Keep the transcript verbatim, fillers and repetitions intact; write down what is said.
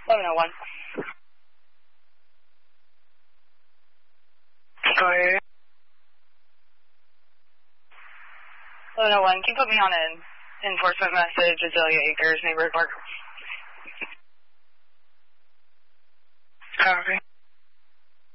eleven oh one. Go ahead. eleven oh one, can you put me on an enforcement message, Azalea Acres, Neighborhood Park? Copy.